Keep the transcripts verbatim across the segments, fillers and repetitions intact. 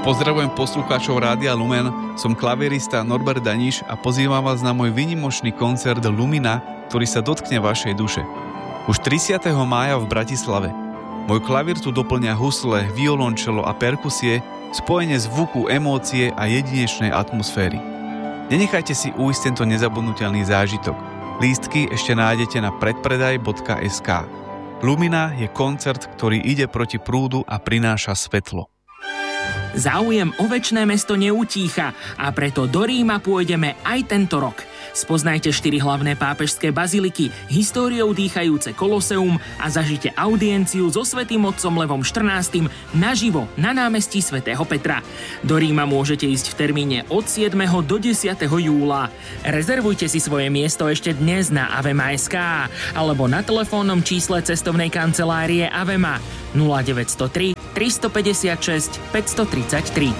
Pozdravujem poslucháčov Rádia Lumen, som klavierista Norbert Daniš a pozývam vás na môj výnimočný koncert Lumina, ktorý sa dotkne vašej duše. Už tridsiateho mája v Bratislave. Môj klavír tu doplňa husle, violončelo a perkusie, spojenie zvuku, emócie a jedinečnej atmosféry. Nenechajte si ujsť tento nezabudnutelný zážitok. Lístky ešte nájdete na predpredaj bodka es ká. Lumina je koncert, ktorý ide proti prúdu a prináša svetlo. Záujem o večné mesto neutícha a preto do Ríma pôjdeme aj tento rok. Spoznajte štyri hlavné pápežské baziliky, históriou dýchajúce Koloseum a zažite audienciu so svätým otcom Levom štrnástym naživo na námestí svätého Petra. Do Ríma môžete ísť v termíne od siedmeho do desiateho júla. Rezervujte si svoje miesto ešte dnes na avema bodka es ká alebo na telefónnom čísle cestovnej kancelárie Avema nula deväť nula tri, tristopäťdesiatšesť, päťstotridsaťtri.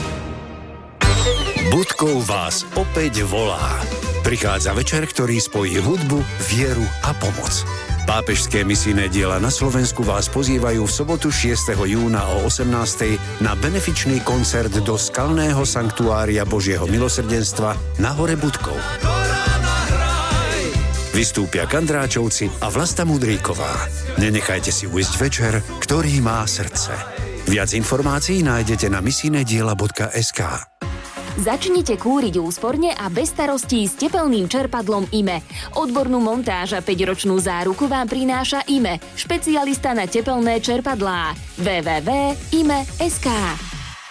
Budkov vás opäť volá. Prichádza večer, ktorý spojí hudbu, vieru a pomoc. Pápežské misijné diela na Slovensku vás pozývajú v sobotu šiesteho júna o osemnástej na benefičný koncert do skalného sanktuária Božieho milosrdenstva na hore Budkov. Vystúpia Kandráčovci a Vlasta Mudríková. Nenechajte si ujsť večer, ktorý má srdce. Viac informácií nájdete na misijnediela bodka es ká. Začnite kúriť úsporne a bez starostí s tepelným čerpadlom í em e. Odbornú montáž a päťročnú záruku vám prináša í em e, špecialista na tepelné čerpadlá. w w w bodka i m e bodka es ká